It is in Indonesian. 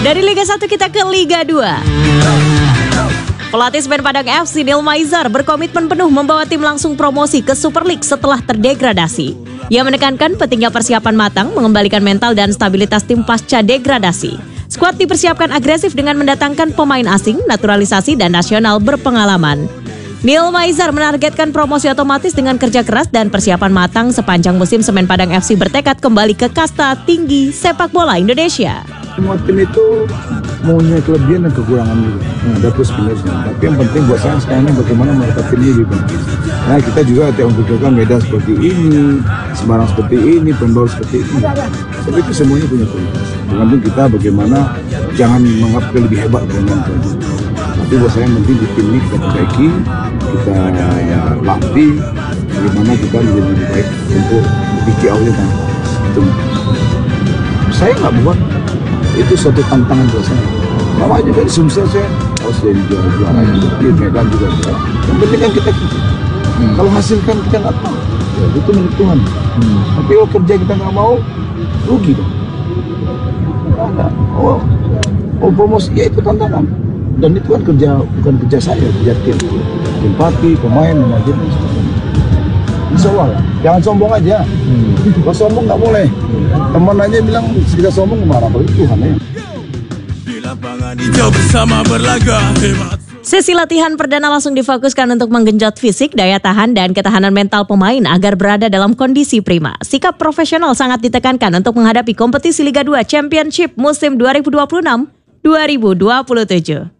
Dari Liga 1 kita ke Liga 2. Pelatih Semen Padang FC Neil Maizar berkomitmen penuh membawa tim langsung promosi ke Super League setelah terdegradasi. Ia menekankan pentingnya persiapan matang, mengembalikan mental dan stabilitas tim pasca degradasi. Skuad dipersiapkan agresif dengan mendatangkan pemain asing, naturalisasi dan nasional berpengalaman. Neil Maizar menargetkan promosi otomatis dengan kerja keras dan persiapan matang sepanjang musim. Semen Padang FC bertekad kembali ke kasta tinggi sepak bola Indonesia. Semua tim itu punya kelebihan dan kekurangan juga. Ada plus minusnya. Tapi yang penting buat saya sekarang ini bagaimana mereka timnya lebih bagus. Nah kita juga tidak membutuhkan Medan seperti ini, Semarang seperti ini, Pendor seperti ini. Tapi itu semuanya punya kualitas. Tergantung kita bagaimana jangan menganggap kita lebih hebat dengan itu. Tapi buat saya yang penting di tim ini kita perbaiki, kita latih, bagaimana kita menjadi lebih baik untuk bikin awalnya kan. Itu saya nggak buat. Itu suatu tantangan buat saya. Sama juga di Sumsel saya harus jadi juara juga, di Medan juga juara. Yang penting kan kita kalau hasilkan kita nggak tahu, ya, itu milik Tuhan. Tapi kalau kerja kita nggak mau, rugi dong. Ada. Promosi ya itu tantangan. Dan itu kan kerja bukan kerja saya, kerja tim pelatih, pemain, manajer dan sebagainya. Insya Allah, jangan sombong aja. Kalau sombong nggak boleh. Teman aja bilang kita sombong marah, kalau itu Tuhan ya. Sesi latihan perdana langsung difokuskan untuk menggenjot fisik, daya tahan, dan ketahanan mental pemain agar berada dalam kondisi prima. Sikap profesional sangat ditekankan untuk menghadapi kompetisi Liga 2 Championship musim 2026-2027.